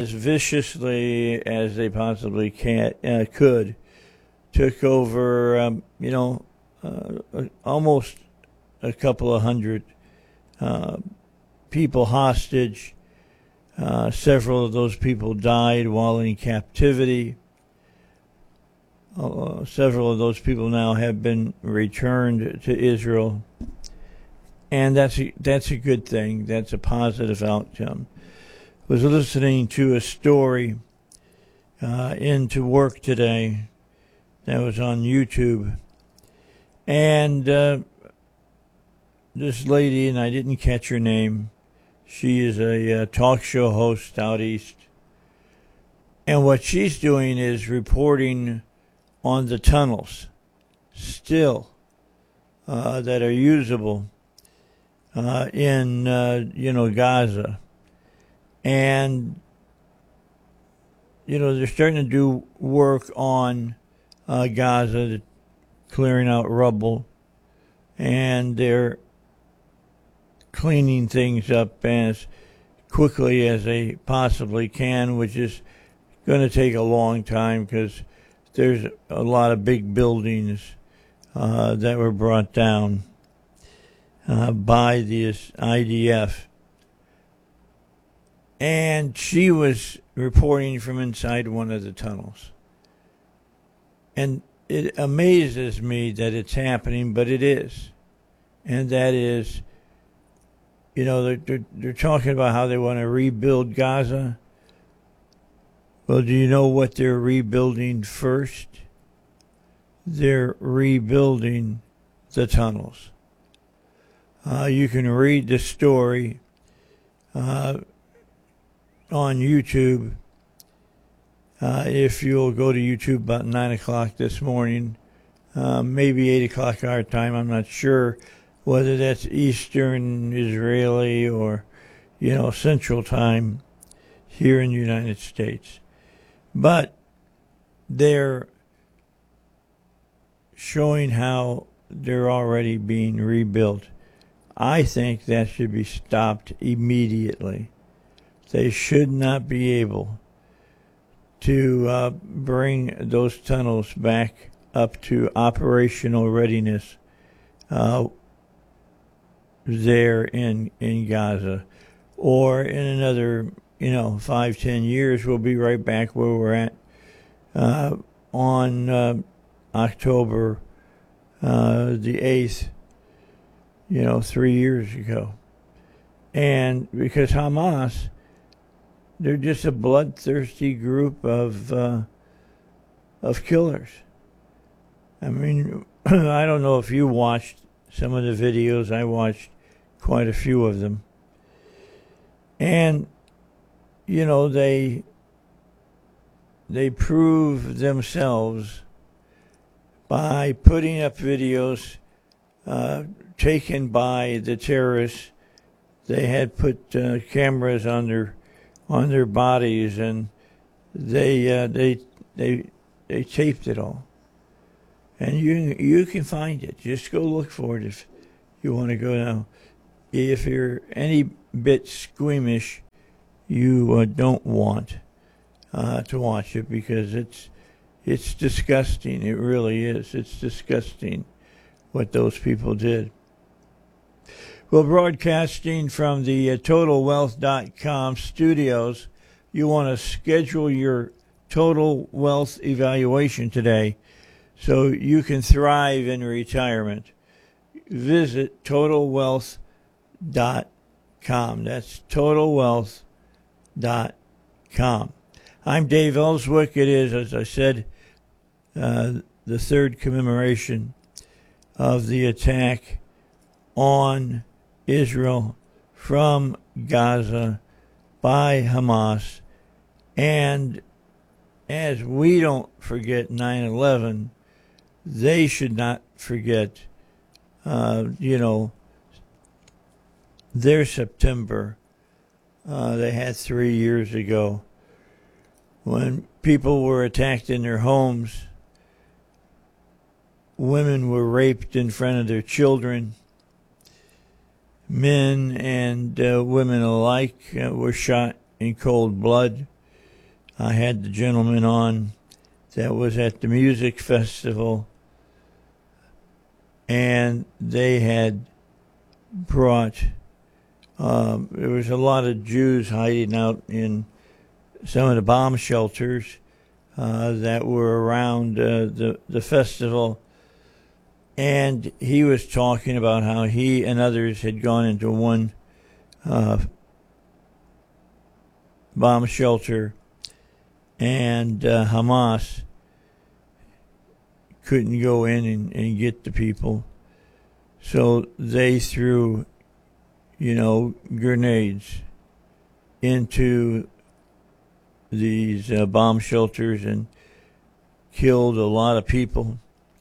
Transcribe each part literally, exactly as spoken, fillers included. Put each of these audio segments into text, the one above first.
as viciously as they possibly can uh, could. Took over, um, you know, uh, almost a couple of hundred uh, people hostage. Uh, several of those people died while in captivity. Uh, several of those people now have been returned to Israel. And that's a, that's a good thing. That's a positive outcome. I was listening to a story uh, into work today that was on YouTube. And uh, this lady, and I didn't catch her name, she is a uh, talk show host out east. And what she's doing is reporting on the tunnels still uh, that are usable uh, in, uh, you know, Gaza. And, you know, they're starting to do work on uh, Gaza, clearing out rubble, and they're cleaning things up as quickly as they possibly can, which is going to take a long time because there's a lot of big buildings uh, that were brought down uh, by this I D F. And she was reporting from inside one of the tunnels. And it amazes me that it's happening, but it is. And that is, you know, they're, they're, they're talking about how they want to rebuild Gaza. Well, do you know what they're rebuilding first? They're rebuilding the tunnels. Uh, you can read the story uh, on YouTube. Uh, if you'll go to YouTube about nine o'clock this morning, uh, maybe eight o'clock our time, I'm not sure whether that's Eastern Israeli or, you know, Central Time here in the United States. But they're showing how they're already being rebuilt. I think that should be stopped immediately. They should not be able to uh, bring those tunnels back up to operational readiness uh, there in in Gaza, or in another, you know, five, ten years, we'll be right back where we're at uh, on uh, October uh, the eighth, you know, three years ago. And because Hamas, they're just a bloodthirsty group of uh, of killers. I mean, I don't know if you watched some of the videos. I watched quite a few of them. And, you know, they they prove themselves by putting up videos uh, taken by the terrorists. They had put uh, cameras on their on their bodies, and they uh, they they they taped it all. And you you can find it. Just go look for it if you want to go now. If you're any bit squeamish, you uh, don't want uh, to watch it, because it's it's disgusting. It really is. It's disgusting what those people did. Well, broadcasting from the uh, total wealth dot com studios, you want to schedule your total wealth evaluation today so you can thrive in retirement. Visit total wealth dot com. That's total wealth dot com. I'm Dave Ellswick. It is, as I said, uh, the third commemoration of the attack on Israel from Gaza by Hamas. And as we don't forget nine eleven, they should not forget, uh, you know, their September uh, they had three years ago when people were attacked in their homes. Women were raped in front of their children. Men and uh, women alike uh, were shot in cold blood. I had the gentleman on that was at the music festival, and they had brought, um, there was a lot of Jews hiding out in some of the bomb shelters uh, that were around uh, the, the festival. And he was talking about how he and others had gone into one uh, bomb shelter, and uh, Hamas couldn't go in and, and get the people. So they threw, you know, grenades into these uh, bomb shelters and killed a lot of people.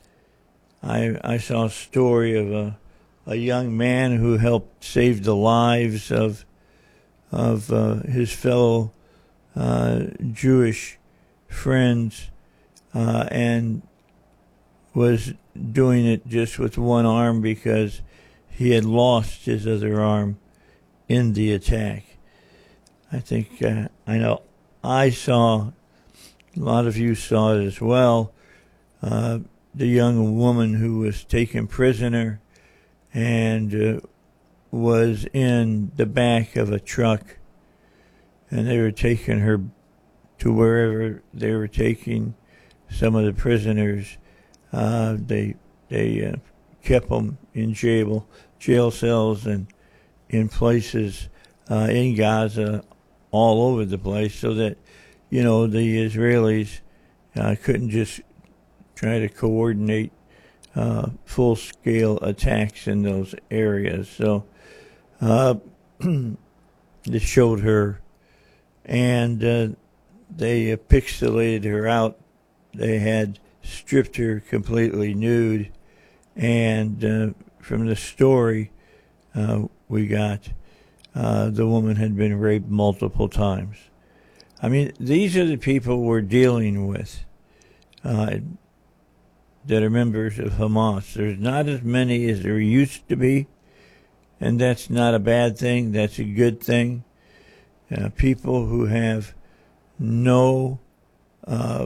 I I saw a story of a a young man who helped save the lives of of uh, his fellow uh, Jewish friends, uh, and was doing it just with one arm because he had lost his other arm in the attack. I think uh, I know I saw, a lot of you saw it as well, uh, the young woman who was taken prisoner and uh, was in the back of a truck, and they were taking her to wherever they were taking some of the prisoners. Uh, they they uh, kept them in jail jail cells and in places uh, in Gaza, all over the place, so that, you know, the Israelis uh, couldn't just try to coordinate uh, full-scale attacks in those areas. So uh, they showed her, and uh, they uh, pixelated her out. They had stripped her completely nude, and uh, from the story uh, we got, uh, the woman had been raped multiple times. I mean, these are the people we're dealing with uh, that are members of Hamas. There's not as many as there used to be, and that's not a bad thing. That's a good thing. Uh, people who have no, uh,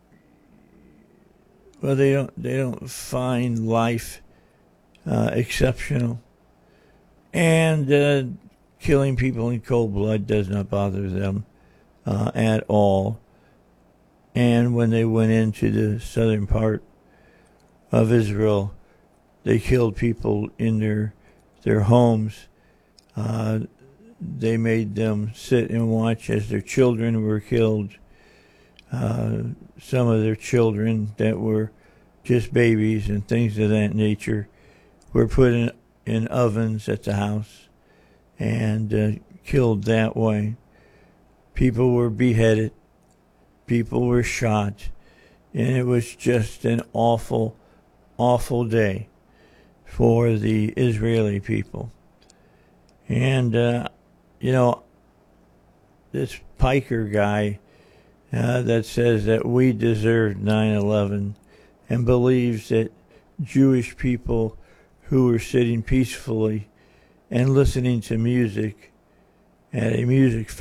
well, they don't they don't find life uh, exceptional, and uh, killing people in cold blood does not bother them uh, at all. And when they went into the southern part of Israel, they killed people in their their homes. Uh, they made them sit and watch as their children were killed. Uh, some of their children that were just babies and things of that nature were put in, in ovens at the house and uh, killed that way. People were beheaded. People were shot. And it was just an awful, awful day for the Israeli people. And, uh, you know, this Piker guy uh, that says that we deserved nine eleven and believes that Jewish people who were sitting peacefully and listening to music at a music